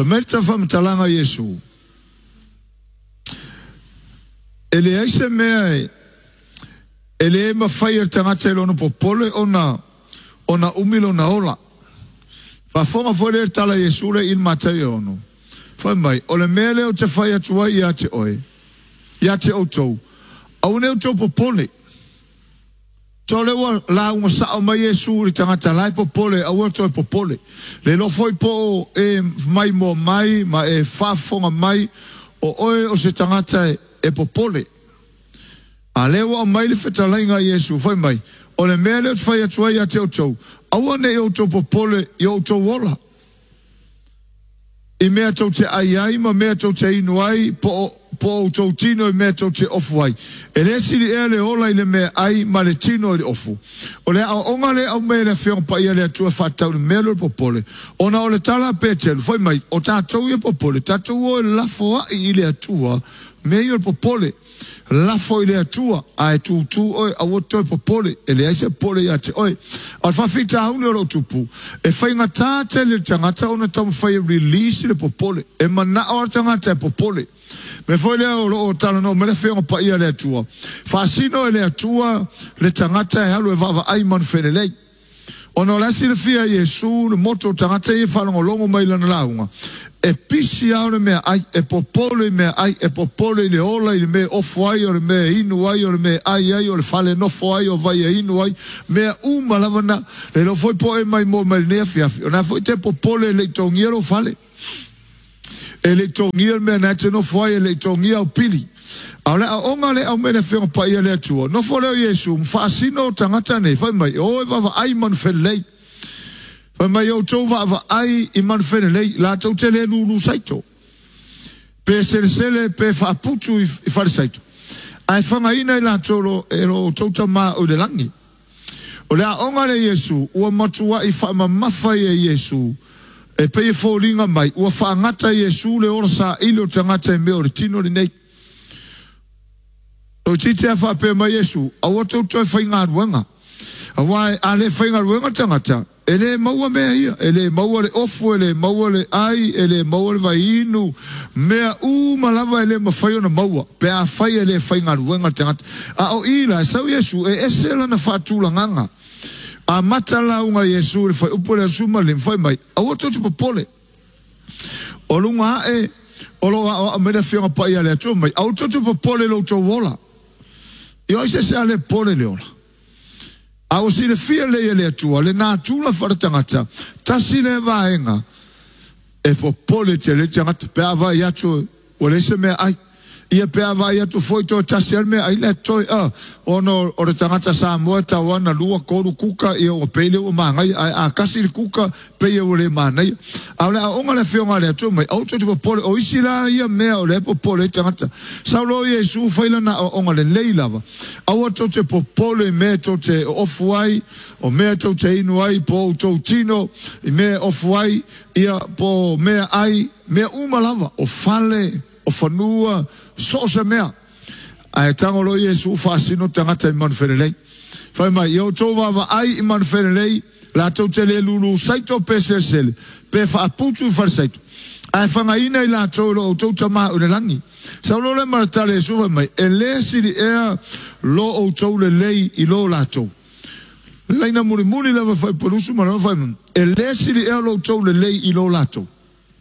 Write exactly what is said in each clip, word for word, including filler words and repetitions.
Amerta whamatalanga Yesu. Ele aise mea e, ele e mawhai ar tangata ilo no popole ona, ona umilo na ola. Whafonga fwere ar tala Yesu le in matai ono. Whai mai, ole mea leo te whai atua i ate oe, i ate o tau. Au neo tau popole. So lewa la unga sao mai Yesu ri tangata lai popole, au ato e popole. Le lo foi po e mai mo mai, ma e whafonga mai, o oe o se tangata e, e popole. A lewa o mai le whetalainga Yesu, whai mai. O le mea leo te whai atua i ate o tau. Au ane e o tau popole, i o tau wola. I mea tau te ai ai, ma mea tau te inu ai, po po o tau tino i mea tau te ofu ai. E le siri e le ola i le mea ai, ma le tino i le ofu. O le au onga le au mea le whiong pa ia le atua whatau le mea le popole. O na o le tala petelu, whai mai, o tātou i popole, tātou o e lafo ai i le atua, mea i le popole. Lafo i le atua, a e tu tu oi, a woto e popole, e le aise pole i ate oi. Al whawhita haune o lo tupu, e whai ngā tāte le tangata o na tamu whai release le popole, e mana o tangata e popole. Me foi le o lo tala no me le fengo pa ia le atua. Fasino e le atua le tangata e halu e vava ai man fenelei. Ono la si le fia Yesu le moto tangata e whalongo longo mai lana launga. E pisi au le mea ai, e popole mea ai, e popole le ola i le mea ofu ai, o le mea inu ai, o le mea ai ai, o le fale nofo ai, o vai e inu ai, mea uma lavana, le lo foi po e mai mo mai nea fiafi. O na foi te popole le tongia lo fale. E le tongia mea nate no foi e le tongia o pili. Au le a onga le au mene whenga pa ia le atua. No fo leo Yesu, mwhaasino tangata ne, whai mai, o e wawa ai man whenelei. Whai mai o tau wawa ai i man whenelei, la tau te le lulu saito. Pe sele sele, pe whaaputu i whare saito. Ai whanga ina i la tolo, e ro tau ta maa o le langi. O le a onga le Yesu, ua matua i whaama mawhai e Yesu, e pei fōringa mai, ua whaangata Yesu le ora sa ilo tangata e meo re tino le nei. O tite a whape mai Yesu, a wata uto e whainga ruanga. A wai a le whainga ruanga tangata, e le maua mea ia, e le maua le ofu, e le maua le ai, e le maua le vai inu, mea u malava e le mawhai ona maua, pe a whai e le whainga ruanga tangata. A o ila, e sau Yesu, e esela na whatula nganga. A mata launga Yesu le fai upole a suma le mwhai mai. A wata uti popole. O lunga e, o loa a mena whianga pa ia le atua mai. A wata uti popole lo tau wola. I oise se ale pole le ola. A o si le fia le le atua, le nā tūla wharatangata. Tasi le vaenga. E popole te le tangata. Pe a vai atu, o le se mea ai. Ia pea vai atu foi to tasi alme ai le toi a ono o re tangata sa moa ta wana lua koru kuka i o pele o mangai a kasi le kuka pe o le manai a le a onga le whionga le atu mai auto te popole o isi la ia mea o le popole tangata saulo Yesu whaila na onga le leilava a auto te popole mea to te ofu ai o mea to te inu ai po to tino i mea ofu ai ia po mea ai mea umalava o fale o whanua so se mea. Ai tangolo Yesu whaasino tangata i man whenelei. Whai mai, i o tō wawa ai i man whenelei, la tau te le lulu saito pe se sele, pe whaaputu i whare saito. Ai whanga ina i la tau lo o tau tama ure langi. Sau lo le maratale Yesu whai mai, e le siri ea lo o tau le lei i lo la tau. Leina muri muri lewa whai porusu marano whai mai, e le siri ea lo o tau le lei i lo la tau.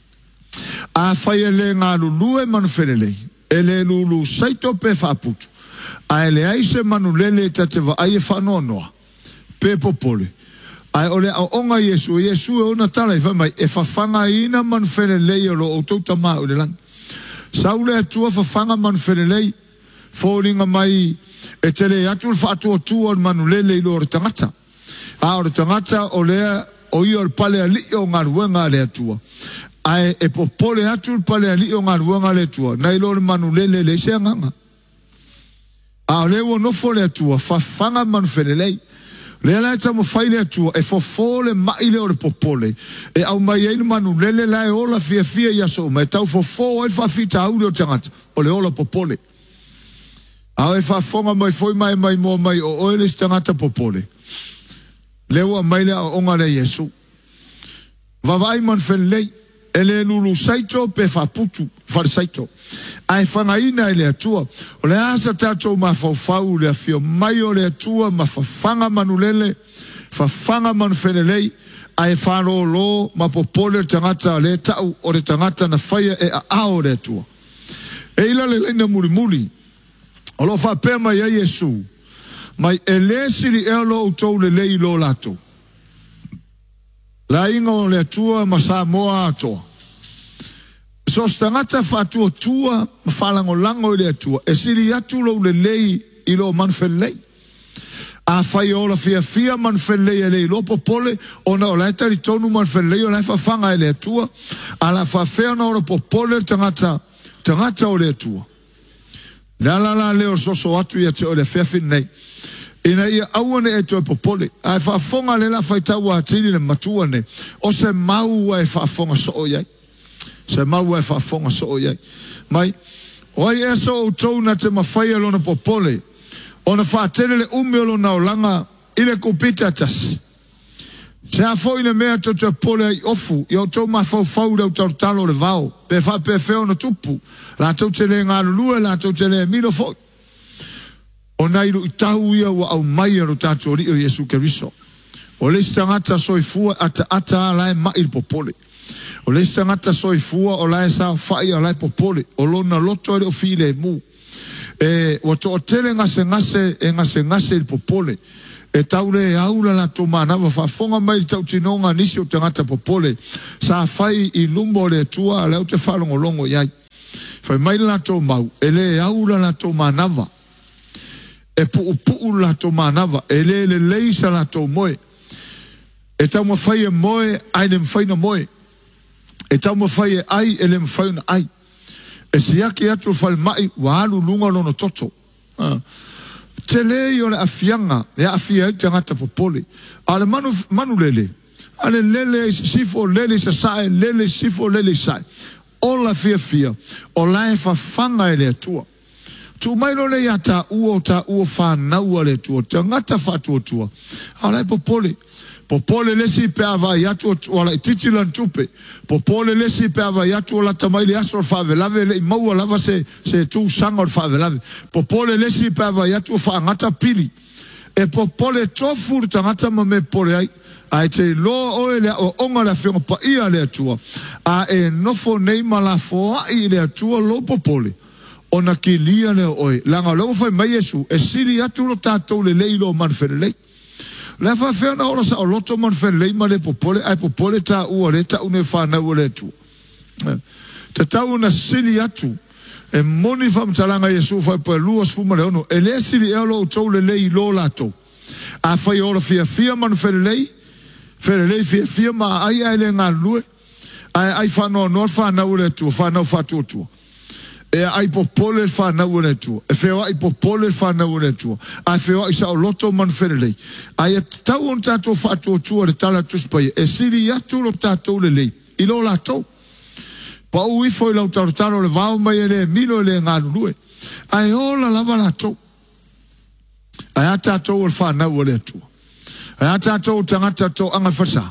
A whai e le ngā lulu e man whenelei. E le lulu saito pe whaputu. A e le aise manu lele ta te wa aie whanonoa. Pe popole. A e ole a onga Yesu. Yesu e ona tala i whamai. E whawhanga ina man whenelei o lo o tauta maa ule lang. Saule atua whawhanga man whenelei. Fōringa mai e tele atu whaatua tua manu lele i lo ore tangata. A ore tangata o lea o i ore pale a li o ngā ruenga le atua. Ai e popole atu pale ali o ngā ruanga le tua. Nai lor manu lele le se nganga. A le wo no fole atua. Whawhanga manu whenelei. Le ala ta mo whaile atua. E fofole maile o le popole. E au mai einu manu lele lai ola fia fia yaso. Me tau fofo e whawhita aure o tangata. O le ola popole. A e whawhonga mai foi mai mai mo mai o oele tangata popole. Le wa maile o onga le Yesu. Vavai man whenelei. ele lulu saito pe faputu far saito ai fangaina ele atua o le asa tato ma faufau le afio mai o le atua ma fafanga manulele fafanga manfelelei ai faro lo ma popole tangata le tau o le tangata na faia e a ao le atua e ila le leina muri muri o lo fa pe mai a Yesu mai ele siri e lo utou le lei lo lato la ingo le tua ma sa moa ato so stangata fatu tua falango lango le tua e siri atu lo le lei i lo manfelei a fai ola fia fia manfelei e lei lo popole ona o la tari tonu manfelei o la fa fanga le tua ala fa fea na o popole tangata tangata o le tua la la la le o so so atu ia te o le fea finei ina ia awane e toi popole ai fa fonga le la fai taua atili le matua ne o se mau e fa fonga so o iai se mau e fa fonga so o iai mai o ai e so o tou na te mawhai alona popole o na fa tele le umi o lona o langa ile kupita tas se a foi ne mea to te pole ai ofu i o tou ma fau fau rau tau talo le vau pe fa pe feo na tupu la tau te le ngā lulua la tau te le miro foi o nairu i tahu ia wa au mai aro tātou ri o Yesu Keriso. O le stangata soifua ata ata alae mai popole. O le stangata soifua o lae sa fai alae popole. O lona loto ere o file mu. E o to o tele ngase ngase e ngase ngase il popole. E taule e aula la to manava fa fonga mai tau tinonga nisi o tangata popole. Sa fai i lumbo le tua leo te whalongo longo iai. Fai mai la to mau. E le e aula la to manava. E pu pu la to manava e le le leisa la to moe e tau mo fai e moe ai le mfai na moe e tau mo fai e ai e le mfai na ai e si ake atu fai mai wa alu lunga lono toto ah. te le i o le afianga e afia e te ngata popole ale manu, manu lele ale lele sifo lele sa sae lele sifo lele sae o la fia fia o la e fa fanga e le atua tu mai lo le ya ta uo ta uo fa na ua le tua te ngata fa tua tua ala popole popole le si pe ava ya tu o la titilan tupe popole le si pe ava ya tu la tamai le aso fa ve lave le mau lava se se tu sangor fa ve lave popole le si pe ava ya tu fa ngata pili e popole tofu ta ngata me pole ai ai te lo o ele o onga la fengo pa ia le tua a e nofo nei mala fo ai le tua lo popole ona ki lia le oi langa lo fai mai Yesu e siri atu lo tatou le leilo man felei le fa fe na ora sa o loto man felei ma le popole ai popole ta u le ta une fa na u le tu ta ta una siri atu e moni fam talanga Yesu fa pe luos fuma le ono e le siri e lo to le leilo lato a fai ora fia fia man felei felei fia fia ma ai ai le ngalue ai ai fa no no fa na u le tu fa na fa tu tu e ai popole fa na ure tu e feo ai popole fa na ure tu ai feo ai sa loto man felei ai tau on tato fa tu tu o tala tu spai e siri ya tu lo tato le lei i lo la to pa ui foi la tartaro le va mai le milo le ngalue ai ola la va la to ai tato o fa na ure tu ai tato tangata to anga fasa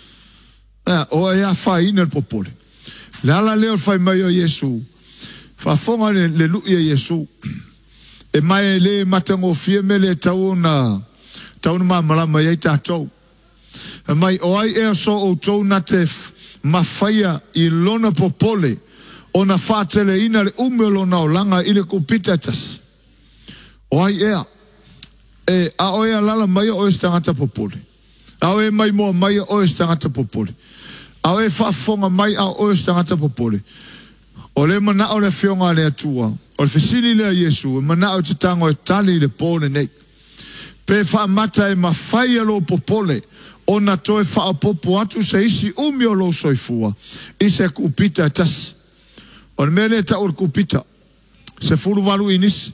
o ia fa ina popole la la le fa mai o Yesu fa fonga le, le lu ia Yesu e mai le matango fie me le tau na tau na malama ia tatou e mai o ai e so o tau na te mawhaia i lona popole o na whātele ina le umelo na o langa i le kupitas o ai ea e a o ea lala mai o estangata popole a o e mai mo mai o estangata popole a o e whafonga mai a o estangata popole o le mana o le fionga le atua o le fesili le a Yesu mana o te tango e tali le pone nei pe wha mata e mawhai alo popole o na toe wha popo atu se isi umi o lo soifua i se kupita tas o le mele ta o kupita se furu walu inis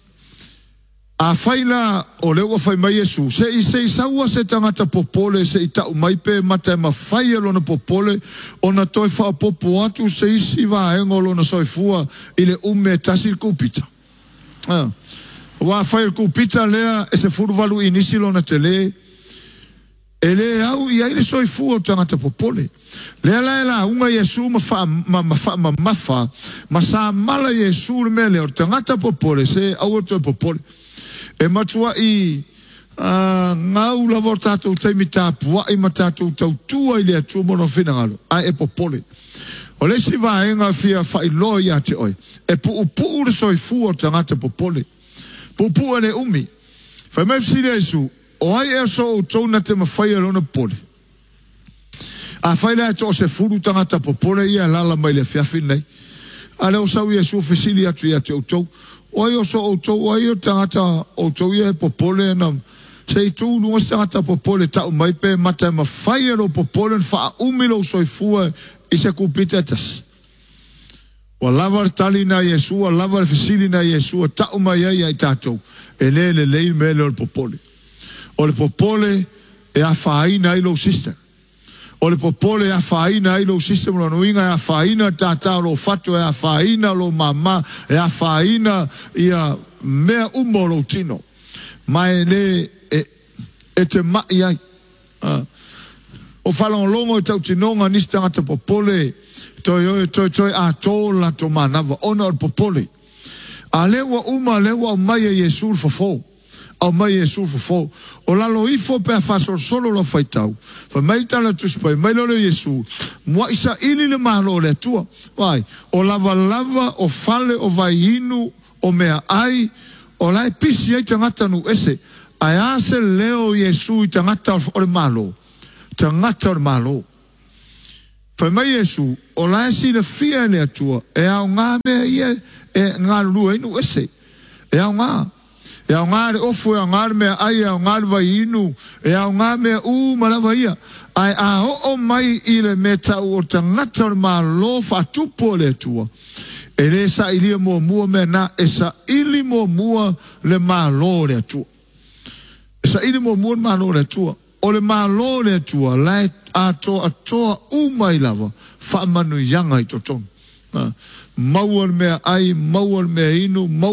a whaila o leo whai mai Yesu se i se i saua se tangata popole se i tau mai pe mata e mawhai alo na popole o na toi wha popo atu se isi wa engo lo na soifua i le ume tasi kupita ah. Wa whai kupita lea e se furu walu inisi lo na te le ele au ia ile soifu o tangata popole le la la unga Yesu ma fa ma ma ma ma fa ma sa mala Yesu le mele o tangata popole se au to popole e matua i ngau la vortato te mita pua i matato tau tua ile tu mono finalo a e popole o le si va enga fia fa i loia te oi e pu pu soifu o tangata popole pu pu le umi fa me si Yesu o ai e so o tōna te mawhai arona pole. A whai lea tō se furu tangata po pole ia lala mai le whiawhi nei. A leo sau ia su whisili atu ia te o tau. O ai o so o tau, o ai o tangata o tau ia po pole na se i tū lunga se tangata po pole tau mai pe mata mawhai aro po pole wha umilo soi fua i se kupita tas. Wa lava tali na Yesu, wa lava whisili na Yesu, tau mai ai ai tātou. E le le lei mele o po pole. O le popole e a whaina i lo system. O le popole e a whaina i lo system lo nuinga e a whaina tata lo fatu e a whaina lo mama e a whaina i a mea umo lo tino. Mai le e, e te mai ai. Uh, o whalong longo i tau tinonga nistanga te popole toi oi toi toi a tōla to manawa ona o le popole. A lewa uma lewa o mai e Yesu fofo. Au mai Yesu fofo o lalo ifo pe faso solo lo faitau fa mai tala tus pai mai lo Yesu mo isa ili le malo le tua vai o lava lava o fale o vai inu o mea ai o lai pisi ai tangata nu ese ai ase leo Yesu i tangata o le malo tangata o le malo fa mai Yesu o lai si le fia le tua e au ngā mea ia e ngā lua inu ese e au ngā e au ngāre ofu e au ngāre mea ai e au ngāre vai inu e au ngāre mea u marawa ia ai a ho o mai i le me tau o tangata o ma lo fatupo le tua e le sa ili mo mua me na e sa ili mo mua le ma lo le tua e sa ili mo mua le ma lo le tua o le ma lo le tua lai a to a toa u mai lava fa manu yanga i to ton maua mea ai maua mea inu